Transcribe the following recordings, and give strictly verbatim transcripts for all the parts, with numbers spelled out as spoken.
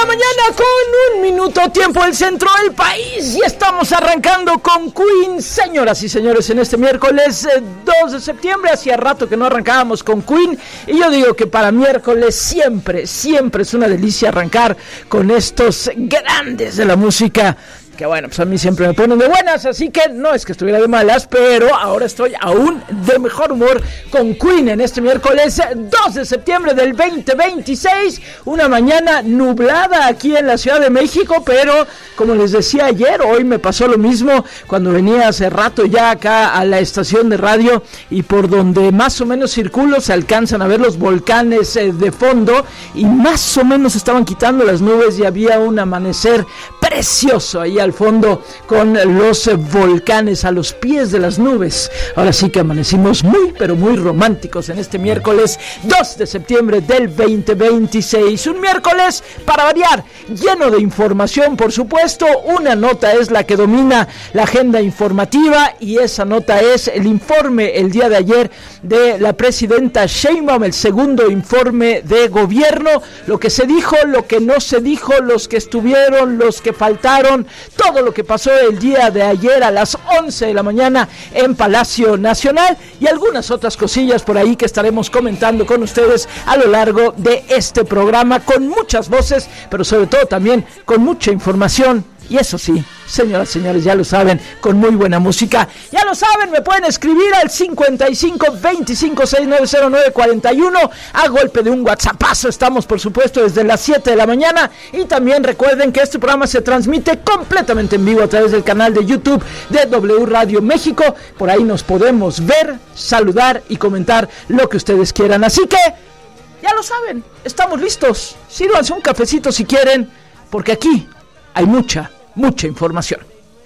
la mañana con un minuto tiempo del centro del país y estamos arrancando con Queen, señoras y señores, en este miércoles dos de septiembre. Hacía rato que no arrancábamos con Queen y yo digo que para miércoles siempre, siempre es una delicia arrancar con estos grandes de la música. Que bueno, pues a mí siempre me ponen de buenas, así que no es que estuviera de malas, pero ahora estoy aún de mejor humor con Queen en este miércoles dos de septiembre del veinte veintiséis, una mañana nublada aquí en la Ciudad de México, pero como les decía ayer, hoy me pasó lo mismo cuando venía hace rato ya acá a la estación de radio y por donde más o menos circulo se alcanzan a ver los volcanes eh, de fondo y más o menos estaban quitando las nubes y había un amanecer precioso ahí al fondo con los volcanes a los pies de las nubes. Ahora sí que amanecimos muy pero muy románticos en este miércoles dos de septiembre del veinte veintiséis, un miércoles para variar, lleno de información por supuesto. Una nota es la que domina la agenda informativa y esa nota es el informe el día de ayer de la presidenta Sheinbaum, el segundo informe de gobierno, lo que se dijo, lo que no se dijo, los que estuvieron, los que faltaron, todo lo que pasó el día de ayer a las once de la mañana en Palacio Nacional y algunas otras cosillas por ahí que estaremos comentando con ustedes a lo largo de este programa, con muchas voces, pero sobre todo también con mucha información. Y eso sí, señoras y señores, ya lo saben, con muy buena música. Ya lo saben, me pueden escribir al cincuenta y cinco veinticinco sesenta y nueve cero nueve cuarenta y uno a golpe de un whatsappazo. Estamos por supuesto desde las siete de la mañana y también recuerden que este programa se transmite completamente en vivo a través del canal de YouTube de W Radio México. Por ahí nos podemos ver, saludar y comentar lo que ustedes quieran. Así que, ya lo saben, estamos listos. Sírvanse un cafecito si quieren, porque aquí hay mucha, mucha información.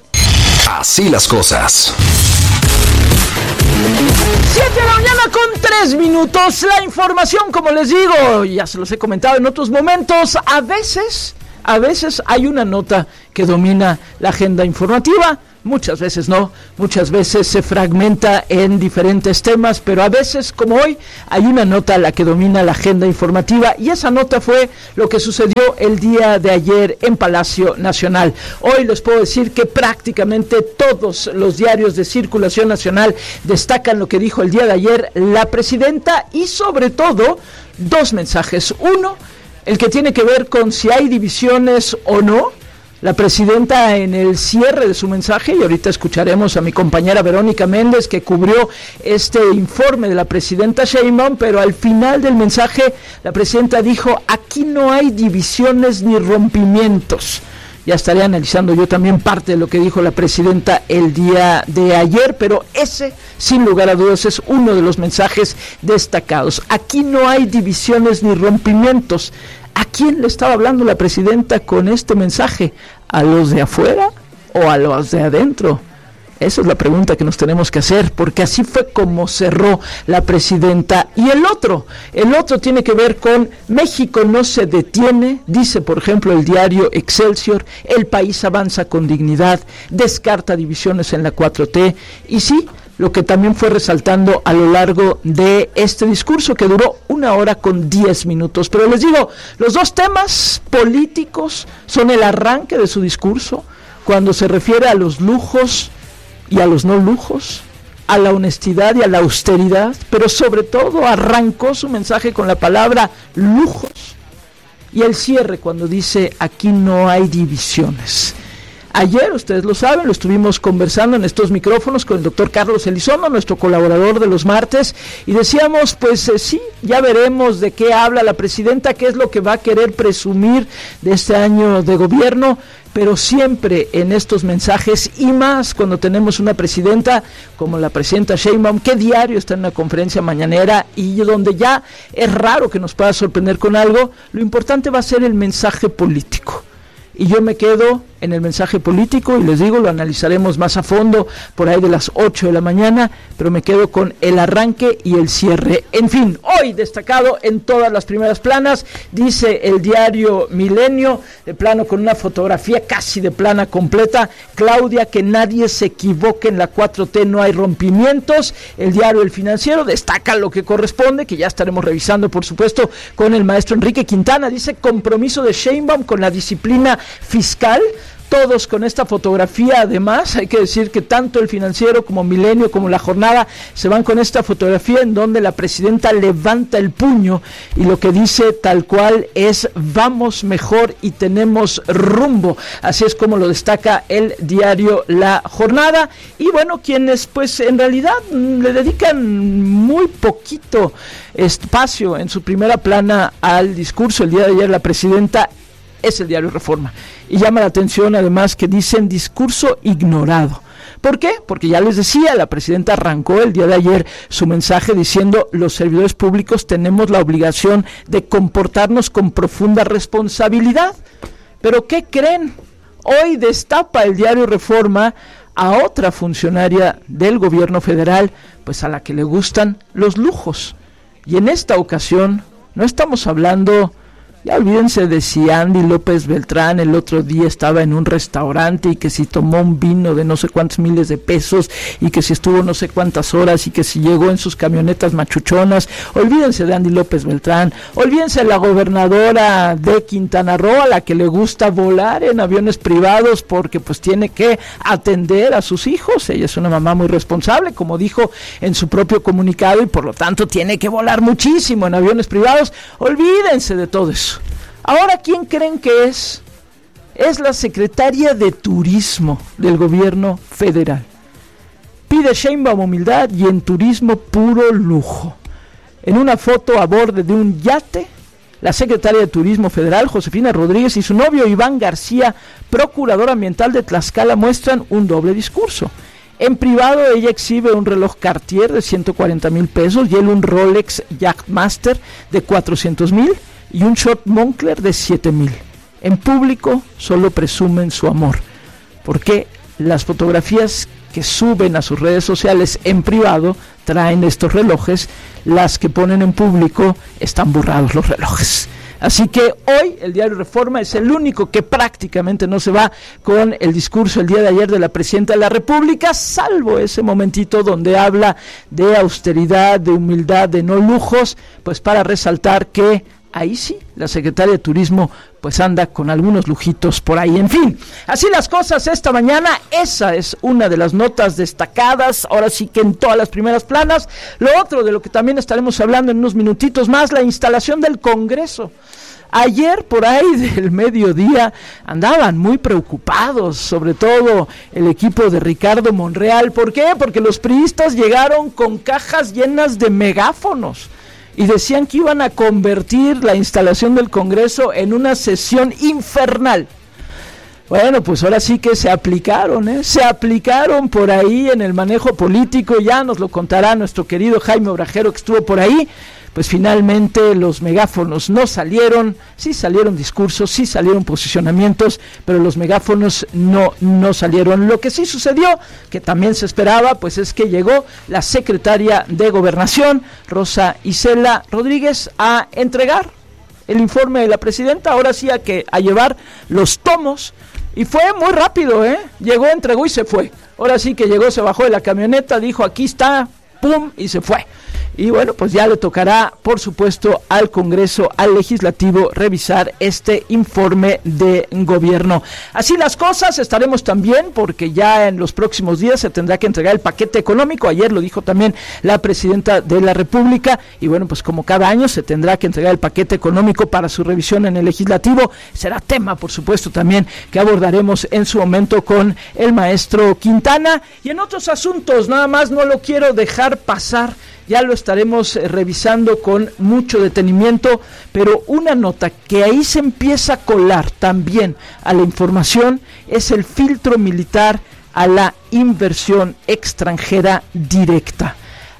Así las cosas. siete de la mañana con tres minutos. La información, como les digo, ya se los he comentado en otros momentos, a veces, a veces hay una nota que domina la agenda informativa. Muchas veces no, muchas veces se fragmenta en diferentes temas, pero a veces, como hoy, hay una nota a la que domina la agenda informativa y esa nota fue lo que sucedió el día de ayer en Palacio Nacional. Hoy les puedo decir que prácticamente todos los diarios de circulación nacional destacan lo que dijo el día de ayer la presidenta y sobre todo dos mensajes. Uno, el que tiene que ver con si hay divisiones o no. La presidenta en el cierre de su mensaje, y ahorita escucharemos a mi compañera Verónica Méndez que cubrió este informe de la presidenta Sheinbaum, pero al final del mensaje la presidenta dijo, aquí no hay divisiones ni rompimientos. Ya estaré analizando yo también parte de lo que dijo la presidenta el día de ayer, pero ese, sin lugar a dudas, es uno de los mensajes destacados. Aquí no hay divisiones ni rompimientos. ¿A quién le estaba hablando la presidenta con este mensaje? ¿A los de afuera o a los de adentro? Esa es la pregunta que nos tenemos que hacer, porque así fue como cerró la presidenta. Y el otro, el otro tiene que ver con México no se detiene, dice por ejemplo el diario Excelsior, el país avanza con dignidad, descarta divisiones en la cuatro T, y sí, lo que también fue resaltando a lo largo de este discurso que duró una hora con diez minutos. Pero les digo, los dos temas políticos son el arranque de su discurso, cuando se refiere a los lujos y a los no lujos, a la honestidad y a la austeridad, pero sobre todo arrancó su mensaje con la palabra lujos, y el cierre cuando dice, aquí no hay divisiones. Ayer, ustedes lo saben, lo estuvimos conversando en estos micrófonos con el doctor Carlos Elizondo, nuestro colaborador de los martes, y decíamos, pues eh, sí, ya veremos de qué habla la presidenta, qué es lo que va a querer presumir de este año de gobierno, pero siempre en estos mensajes, y más cuando tenemos una presidenta como la presidenta Sheinbaum, que diario está en una conferencia mañanera y donde ya es raro que nos pueda sorprender con algo, lo importante va a ser el mensaje político. Y yo me quedo en el mensaje político, y les digo, lo analizaremos más a fondo por ahí de las ocho de la mañana, pero me quedo con el arranque y el cierre. En fin, hoy destacado en todas las primeras planas, dice el diario Milenio, de plano con una fotografía casi de plana completa: Claudia, que nadie se equivoque, en la cuatro T no hay rompimientos. El diario El Financiero destaca lo que corresponde, que ya estaremos revisando por supuesto con el maestro Enrique Quintana. Dice: compromiso de Sheinbaum con la disciplina fiscal. Todos con esta fotografía. Además, hay que decir que tanto El Financiero como Milenio como La Jornada se van con esta fotografía en donde la presidenta levanta el puño y lo que dice tal cual es: vamos mejor y tenemos rumbo. Así es como lo destaca el diario La Jornada. Y bueno, quienes pues en realidad le dedican muy poquito espacio en su primera plana al discurso el día de ayer la presidenta es el diario Reforma. Y llama la atención además que dicen discurso ignorado. ¿Por qué? Porque ya les decía, la presidenta arrancó el día de ayer su mensaje diciendo: los servidores públicos tenemos la obligación de comportarnos con profunda responsabilidad. ¿Pero qué creen? Hoy destapa el diario Reforma a otra funcionaria del gobierno federal, pues a la que le gustan los lujos. Y en esta ocasión no estamos hablando... Ya olvídense de si Andy López Beltrán el otro día estaba en un restaurante y que si tomó un vino de no sé cuántos miles de pesos y que si estuvo no sé cuántas horas y que si llegó en sus camionetas machuchonas. Olvídense de Andy López Beltrán, olvídense de la gobernadora de Quintana Roo, a la que le gusta volar en aviones privados porque pues tiene que atender a sus hijos. Ella es una mamá muy responsable, como dijo en su propio comunicado, y por lo tanto tiene que volar muchísimo en aviones privados. Olvídense de todo eso. Ahora, ¿quién creen que es? Es la secretaria de Turismo del gobierno federal. Pide Sheinbaum humildad y en turismo puro lujo. En una foto a borde de un yate, la secretaria de Turismo federal, Josefina Rodríguez, y su novio Iván García, procurador ambiental de Tlaxcala, muestran un doble discurso. En privado ella exhibe un reloj Cartier de ciento cuarenta mil pesos y él un Rolex Yachtmaster de cuatrocientos mil y un short Moncler de siete mil. En público solo presumen su amor, porque las fotografías que suben a sus redes sociales en privado traen estos relojes, las que ponen en público están borrados los relojes. Así que hoy el diario Reforma es el único que prácticamente no se va con el discurso el día de ayer de la presidenta de la República, salvo ese momentito donde habla de austeridad, de humildad, de no lujos, pues para resaltar que ahí sí, la secretaria de Turismo pues anda con algunos lujitos por ahí. En fin, así las cosas esta mañana. Esa es una de las notas destacadas, ahora sí que en todas las primeras planas. Lo otro de lo que también estaremos hablando en unos minutitos más, la instalación del Congreso. Ayer por ahí del mediodía andaban muy preocupados, sobre todo el equipo de Ricardo Monreal. ¿Por qué? Porque los priistas llegaron con cajas llenas de megáfonos y decían que iban a convertir la instalación del Congreso en una sesión infernal. Bueno, pues ahora sí que se aplicaron, ¿eh? Se aplicaron por ahí en el manejo político. Ya nos lo contará nuestro querido Jaime Obrajero, que estuvo por ahí. Pues finalmente los megáfonos no salieron, sí salieron discursos, sí salieron posicionamientos, pero los megáfonos no, no salieron. Lo que sí sucedió, que también se esperaba, pues es que llegó la secretaria de Gobernación, Rosa Isela Rodríguez, a entregar el informe de la presidenta, ahora sí a, que, a llevar los tomos, y fue muy rápido, ¿eh? Llegó, entregó y se fue. Ahora sí que llegó, se bajó de la camioneta, dijo aquí está, pum, y se fue. Y bueno, pues ya le tocará, por supuesto, al Congreso, al Legislativo, revisar este informe de gobierno. Así las cosas, estaremos también, porque ya en los próximos días se tendrá que entregar el paquete económico. Ayer lo dijo también la presidenta de la República. Y bueno, pues como cada año se tendrá que entregar el paquete económico para su revisión en el Legislativo. Será tema, por supuesto, también que abordaremos en su momento con el maestro Quintana. Y en otros asuntos, nada más no lo quiero dejar pasar. Ya lo estaremos eh, revisando con mucho detenimiento, pero una nota que ahí se empieza a colar también a la información es el filtro militar a la inversión extranjera directa.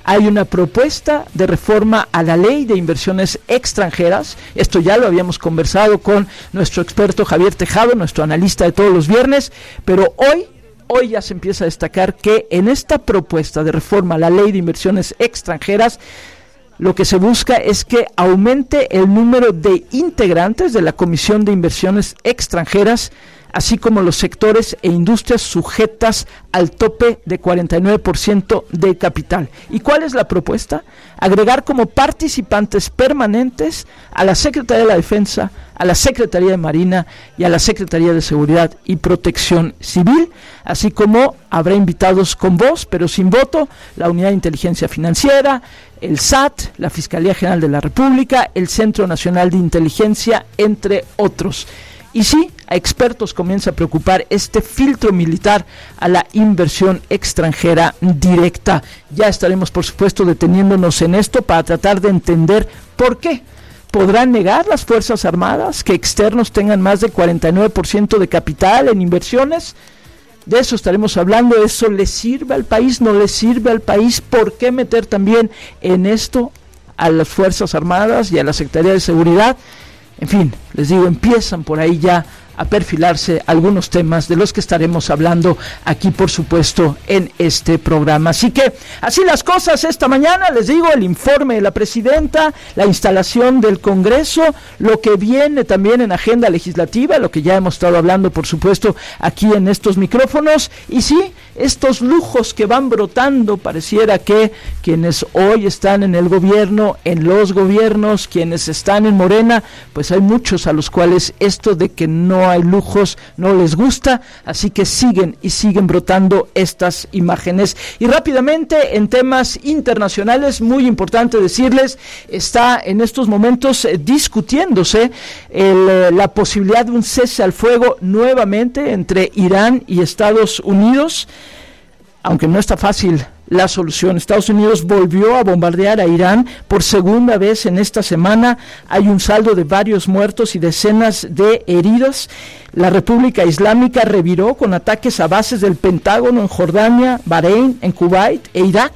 hay una propuesta de reforma a la ley de inversiones extranjeras. Esto ya lo habíamos conversado con nuestro experto Javier Tejado, nuestro analista de todos los viernes, pero hoy Hoy ya se empieza a destacar que en esta propuesta de reforma a la ley de inversiones extranjeras, lo que se busca es que aumente el número de integrantes de la Comisión de Inversiones Extranjeras, así como los sectores e industrias sujetas al tope de cuarenta y nueve por ciento de capital. ¿Y cuál es la propuesta? Agregar como participantes permanentes a la Secretaría de la Defensa, a la Secretaría de Marina y a la Secretaría de Seguridad y Protección Civil, así como habrá invitados con voz, pero sin voto, la Unidad de Inteligencia Financiera, el S A T, la Fiscalía General de la República, el Centro Nacional de Inteligencia, entre otros. Y sí, a expertos comienza a preocupar este filtro militar a la inversión extranjera directa. Ya estaremos, por supuesto, deteniéndonos en esto para tratar de entender por qué. ¿Podrán negar las Fuerzas Armadas que externos tengan más del cuarenta y nueve por ciento de capital en inversiones? De eso estaremos hablando. ¿Eso le sirve al país? ¿No le sirve al país? ¿Por qué meter también en esto a las Fuerzas Armadas y a la Secretaría de Seguridad? En fin, les digo, empiezan por ahí ya a perfilarse algunos temas de los que estaremos hablando aquí, por supuesto, en este programa. Así que, así las cosas esta mañana, les digo, el informe de la presidenta, la instalación del Congreso, lo que viene también en agenda legislativa, lo que ya hemos estado hablando, por supuesto, aquí en estos micrófonos, y sí, estos lujos que van brotando, pareciera que quienes hoy están en el gobierno, en los gobiernos, quienes están en Morena, pues hay muchos a los cuales esto de que no hay lujos no les gusta, así que siguen y siguen brotando estas imágenes. Y rápidamente, en temas internacionales, muy importante decirles, está en estos momentos eh, discutiéndose el, eh, la posibilidad de un cese al fuego nuevamente entre Irán y Estados Unidos, aunque no está fácil la solución. Estados Unidos volvió a bombardear a Irán por segunda vez en esta semana. Hay un saldo de varios muertos y decenas de heridos. La República Islámica reviró con ataques a bases del Pentágono en Jordania, Bahrein, en Kuwait e Irak.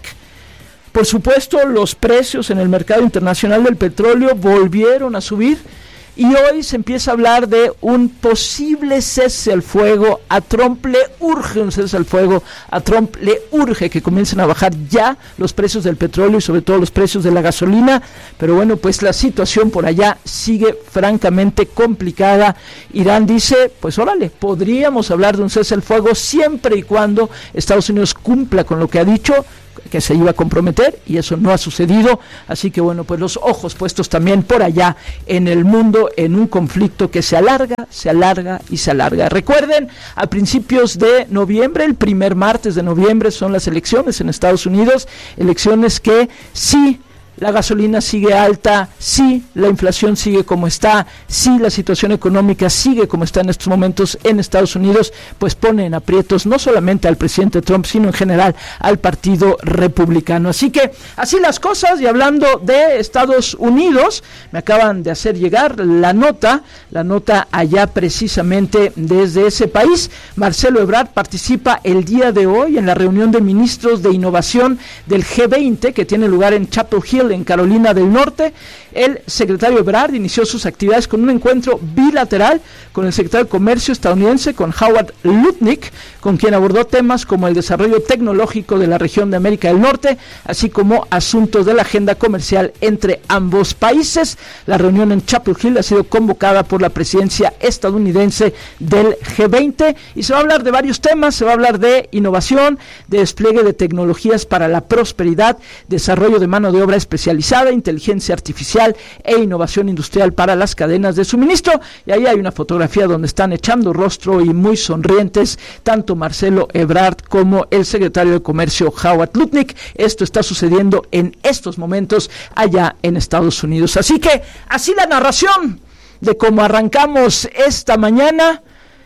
Por supuesto, los precios en el mercado internacional del petróleo volvieron a subir. Y hoy se empieza a hablar de un posible cese al fuego. A Trump le urge un cese al fuego, a Trump le urge que comiencen a bajar ya los precios del petróleo y sobre todo los precios de la gasolina, pero bueno, pues la situación por allá sigue francamente complicada. Irán dice, pues órale, podríamos hablar de un cese al fuego siempre y cuando Estados Unidos cumpla con lo que ha dicho, que se iba a comprometer, y eso no ha sucedido, así que bueno, pues los ojos puestos también por allá en el mundo, en un conflicto que se alarga, se alarga y se alarga. Recuerden, a principios de noviembre, el primer martes de noviembre, son las elecciones en Estados Unidos, elecciones que sí, la gasolina sigue alta, sí, la inflación sigue como está, sí, la situación económica sigue como está en estos momentos en Estados Unidos, pues pone en aprietos no solamente al presidente Trump, sino en general al Partido Republicano. Así que, así las cosas, y hablando de Estados Unidos, me acaban de hacer llegar la nota, la nota allá precisamente desde ese país. Marcelo Ebrard participa el día de hoy en la reunión de ministros de innovación del G veinte, que tiene lugar en Chapel Hill, en Carolina del Norte. El secretario Ebrard inició sus actividades con un encuentro bilateral con el secretario de Comercio estadounidense, con Howard Lutnick, con quien abordó temas como el desarrollo tecnológico de la región de América del Norte, así como asuntos de la agenda comercial entre ambos países. La reunión en Chapel Hill ha sido convocada por la presidencia estadounidense del G veinte y se va a hablar de varios temas. Se va a hablar de innovación, de despliegue de tecnologías para la prosperidad, desarrollo de mano de obra especializada, inteligencia artificial e innovación industrial para las cadenas de suministro. Y ahí hay una fotografía donde están echando rostro y muy sonrientes tanto Marcelo Ebrard como el secretario de Comercio Howard Lutnick. Esto está sucediendo en estos momentos allá en Estados Unidos. Así que así la narración de cómo arrancamos esta mañana.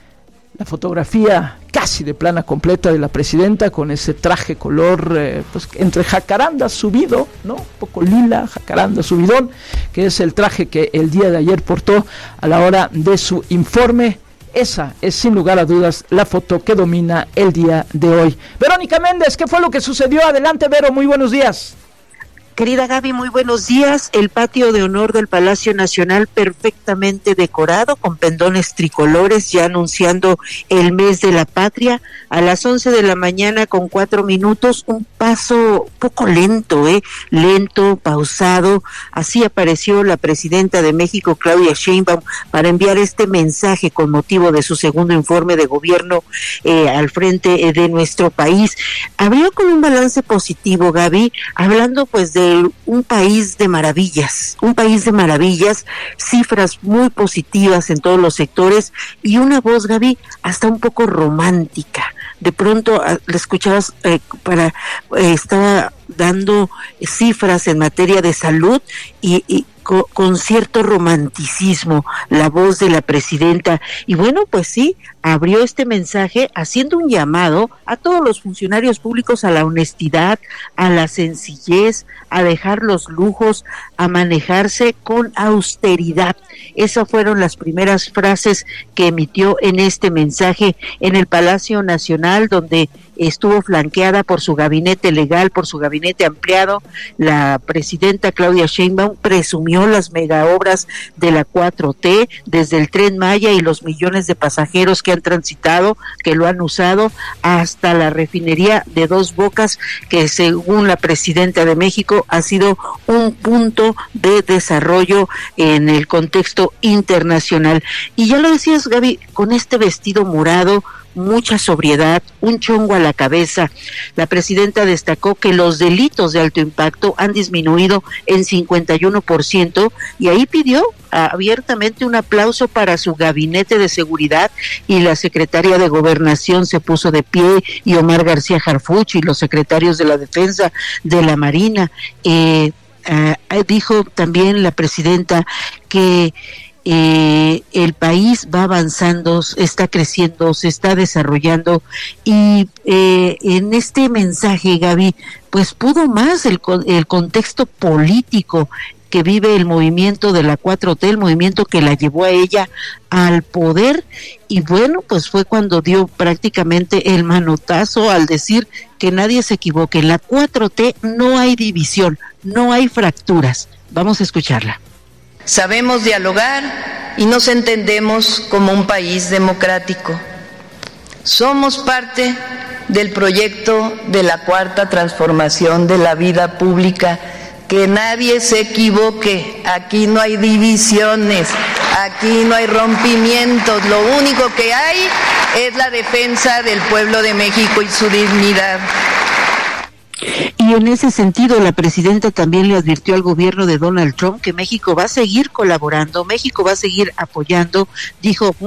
La fotografía casi de plana completa de la presidenta con ese traje color eh, pues entre jacaranda subido, ¿no? Un poco lila, jacaranda subidón, que es el traje que el día de ayer portó a la hora de su informe. Esa es sin lugar a dudas la foto que domina el día de hoy. Verónica Méndez, ¿qué fue lo que sucedió? Adelante, Vero, muy buenos días. Querida Gaby, muy buenos días. El patio de honor del Palacio Nacional perfectamente decorado con pendones tricolores, ya anunciando el mes de la patria. A las once de la mañana con cuatro minutos, un paso poco lento, eh, lento, pausado. Así apareció la presidenta de México, Claudia Sheinbaum, para enviar este mensaje con motivo de su segundo informe de gobierno eh, al frente eh, de nuestro país. Abrió con un balance positivo, Gaby, hablando pues de un país de maravillas, un país de maravillas, cifras muy positivas en todos los sectores y una voz, Gaby, hasta un poco romántica. De pronto le escuchabas eh, para eh, estaba dando cifras en materia de salud y, y con, con cierto romanticismo la voz de la presidenta. Y bueno, pues sí, abrió este mensaje haciendo un llamado a todos los funcionarios públicos a la honestidad, a la sencillez, a dejar los lujos, a manejarse con austeridad. Esas fueron las primeras frases que emitió en este mensaje en el Palacio Nacional, donde estuvo flanqueada por su gabinete legal, por su gabinete ampliado. La presidenta Claudia Sheinbaum presumió las megaobras de la cuatro T, desde el Tren Maya y los millones de pasajeros que han transitado, que lo han usado, hasta la refinería de Dos Bocas, que según la presidenta de México ha sido un punto de desarrollo en el contexto internacional. Y ya lo decías, Gaby, con este vestido morado, mucha sobriedad, un chongo a la cabeza. La presidenta destacó que los delitos de alto impacto han disminuido en cincuenta y uno por ciento y ahí pidió abiertamente un aplauso para su gabinete de seguridad, y la secretaria de Gobernación se puso de pie, y Omar García Harfuch y los secretarios de la Defensa, de la Marina. Eh, eh, dijo también la presidenta que Eh, el país va avanzando, está creciendo, se está desarrollando, y eh, en este mensaje, Gaby, pues pudo más el, el contexto político que vive el movimiento de la cuatro T, el movimiento que la llevó a ella al poder, y bueno, pues fue cuando dio prácticamente el manotazo al decir que nadie se equivoque. En la cuatro T no hay división, no hay fracturas. Vamos a escucharla. Sabemos dialogar y nos entendemos como un país democrático. Somos parte del proyecto de la cuarta transformación de la vida pública. Que nadie se equivoque, aquí no hay divisiones, aquí no hay rompimientos, lo único que hay es la defensa del pueblo de México y su dignidad. Y en ese sentido, la presidenta también le advirtió al gobierno de Donald Trump que México va a seguir colaborando, México va a seguir apoyando, dijo.